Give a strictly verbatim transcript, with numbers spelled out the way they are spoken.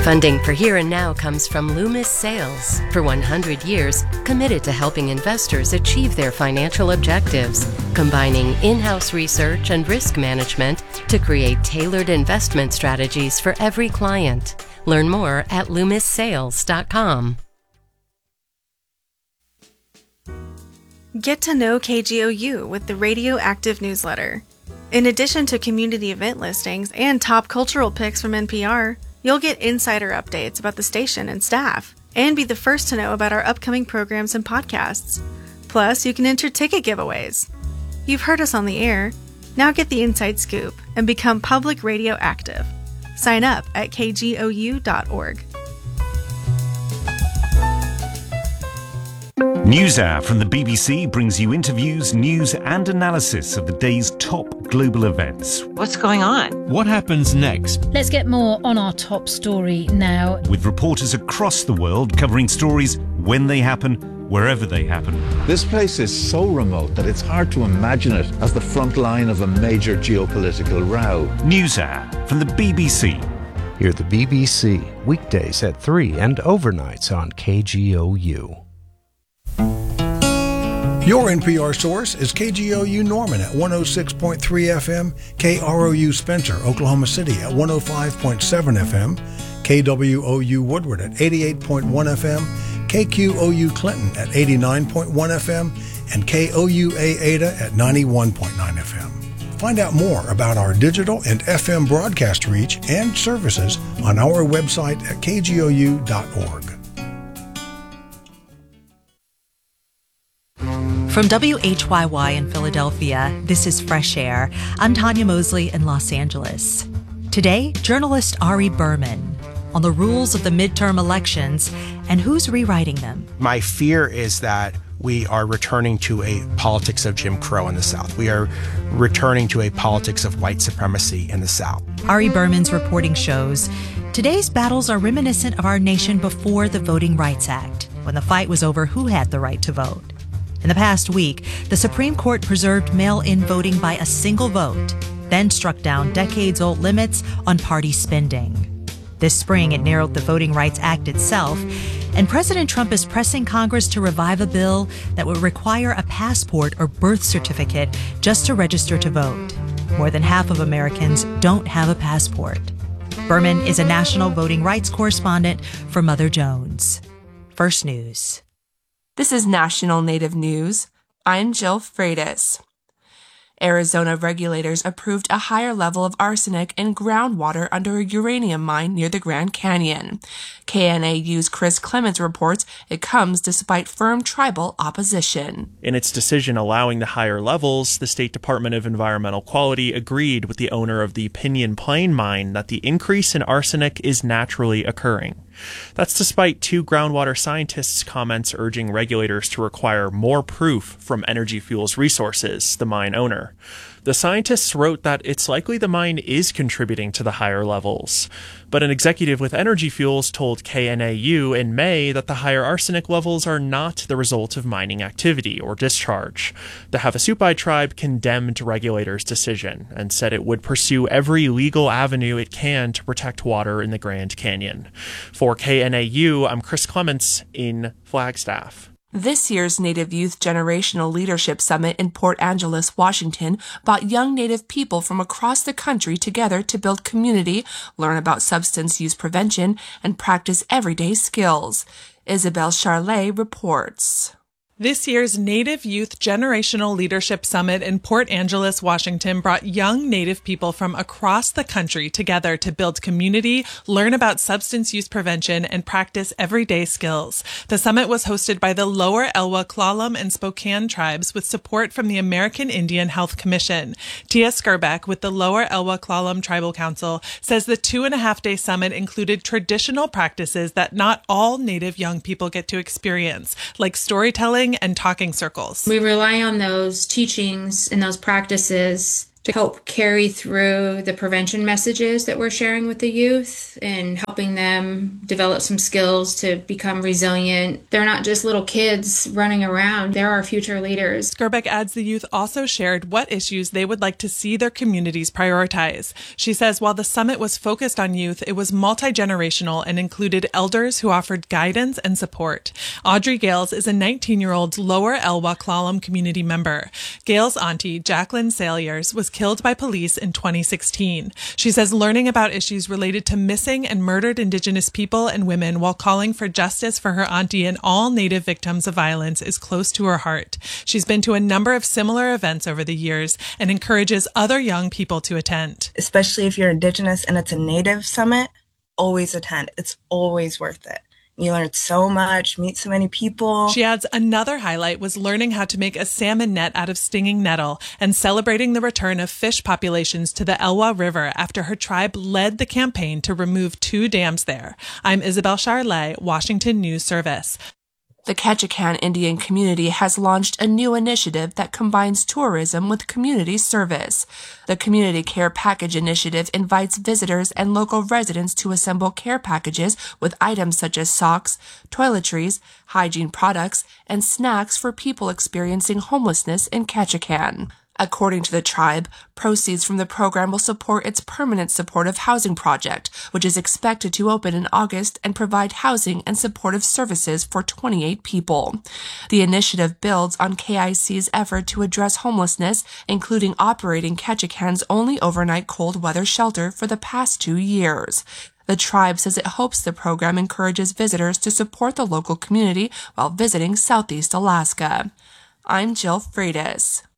Funding for Here and Now comes from Loomis Sales. For one hundred years, committed to helping investors achieve their financial objectives, combining in-house research and risk management to create tailored investment strategies for every client. Learn more at loomis sales dot com. Get to know K G O U with the Radioactive newsletter. In addition to community event listings and top cultural picks from N P R, you'll get insider updates about the station and staff, and be the first to know about our upcoming programs and podcasts. Plus, you can enter ticket giveaways. You've heard us on the air. Now get the inside scoop and become public radio active. Sign up at k g o u dot org. NewsHour from the B B C brings you interviews, news and analysis of the day's top global events. What's going on? What happens next? Let's get more on our top story now. With reporters across the world covering stories when they happen, wherever they happen. This place is so remote that it's hard to imagine it as the front line of a major geopolitical row. NewsHour from the B B C. Hear the B B C weekdays at three and overnights on K G O U. Your N P R source is K G O U Norman at one oh six point three F M, K R O U Spencer, Oklahoma City at one oh five point seven F M, K W O U Woodward at eighty-eight point one F M, K Q O U Clinton at eighty-nine point one F M, and K O U A Ada at ninety-one point nine F M. Find out more about our digital and F M broadcast reach and services on our website at k g o u dot org. From W H Y Y in Philadelphia, this is Fresh Air. I'm Tanya Mosley in Los Angeles. Today, journalist Ari Berman on the rules of the midterm elections and who's rewriting them. My fear is that we are returning to a politics of Jim Crow in the South. We are returning to a politics of white supremacy in the South. Ari Berman's reporting shows today's battles are reminiscent of our nation before the Voting Rights Act, when the fight was over who had the right to vote. In the past week, the Supreme Court preserved mail-in voting by a single vote, then struck down decades-old limits on party spending. This spring, it narrowed the Voting Rights Act itself, and President Trump is pressing Congress to revive a bill that would require a passport or birth certificate just to register to vote. More than half of Americans don't have a passport. Berman is a national voting rights correspondent for Mother Jones. First News. This is National Native News. I'm Jill Freitas. Arizona regulators approved a higher level of arsenic in groundwater under a uranium mine near the Grand Canyon. K N A U's Chris Clements reports it comes despite firm tribal opposition. In its decision allowing the higher levels, the State Department of Environmental Quality agreed with the owner of the Pinyon Plain mine that the increase in arsenic is naturally occurring. That's despite two groundwater scientists' comments urging regulators to require more proof from Energy Fuels Resources, the mine owner. The scientists wrote that it's likely the mine is contributing to the higher levels. But an executive with Energy Fuels told K N A U in May that the higher arsenic levels are not the result of mining activity or discharge. The Havasupai tribe condemned regulators' decision and said it would pursue every legal avenue it can to protect water in the Grand Canyon. For K N A U, I'm Chris Clements in Flagstaff. This year's Native Youth Generational Leadership Summit in Port Angeles, Washington, brought young Native people from across the country together to build community, learn about substance use prevention, and practice everyday skills. Isabel Charlet reports. This year's Native Youth Generational Leadership Summit in Port Angeles, Washington brought young Native people from across the country together to build community, learn about substance use prevention, and practice everyday skills. The summit was hosted by the Lower Elwha, Klallam, and Spokane tribes with support from the American Indian Health Commission. Tia Skirbeck with the Lower Elwha Klallam Tribal Council says the two and a half day summit included traditional practices that not all Native young people get to experience, like storytelling and talking circles. We rely on those teachings and those practices to help carry through the prevention messages that we're sharing with the youth and helping them develop some skills to become resilient. They're not just little kids running around. They're our future leaders. Skirbeck adds the youth also shared what issues they would like to see their communities prioritize. She says while the summit was focused on youth, it was multi-generational and included elders who offered guidance and support. Audrey Gales is a nineteen-year-old Lower Elwha Clallam community member. Gales' auntie, Jacqueline Saliers, was killed by police in twenty sixteen. She says learning about issues related to missing and murdered Indigenous people and women while calling for justice for her auntie and all Native victims of violence is close to her heart. She's been to a number of similar events over the years and encourages other young people to attend. Especially if you're Indigenous and it's a Native summit, always attend. It's always worth it. You learn so much, meet so many people. She adds another highlight was learning how to make a salmon net out of stinging nettle and celebrating the return of fish populations to the Elwha River after her tribe led the campaign to remove two dams there. I'm Isabel Charlet, Washington News Service. The Ketchikan Indian community has launched a new initiative that combines tourism with community service. The Community Care Package Initiative invites visitors and local residents to assemble care packages with items such as socks, toiletries, hygiene products, and snacks for people experiencing homelessness in Ketchikan. According to the tribe, proceeds from the program will support its permanent supportive housing project, which is expected to open in August and provide housing and supportive services for twenty-eight people. The initiative builds on K I C's effort to address homelessness, including operating Ketchikan's only overnight cold weather shelter for the past two years. The tribe says it hopes the program encourages visitors to support the local community while visiting Southeast Alaska. I'm Jill Freitas.